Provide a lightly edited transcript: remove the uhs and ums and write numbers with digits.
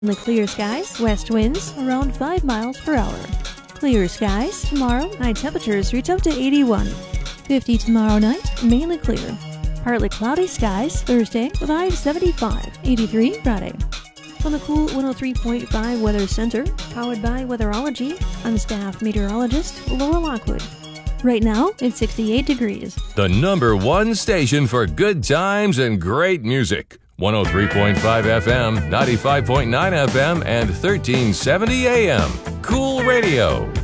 The clear skies, west winds around 5 miles per hour. Clear skies tomorrow, high temperatures reach up to 81. 50 tomorrow night, mainly clear. Partly cloudy skies Thursday with high of 75. 83 Friday. From the Cool 103.5 Weather Center, powered by Weatherology, I'm staff meteorologist Laura Lockwood. Right now, it's 68 degrees. The number one station for good times and great music. 103.5 FM, 95.9 FM, and 1370 AM. Cool Radio.